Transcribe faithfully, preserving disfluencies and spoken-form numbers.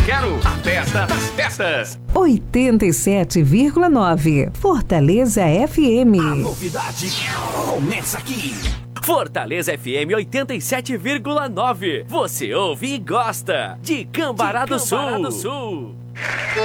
quero a festa das festas. oitenta e sete vírgula nove Fortaleza F M. A novidade começa aqui. Fortaleza F M oitenta e sete vírgula nove. Você ouve e gosta de Cambará do Sul.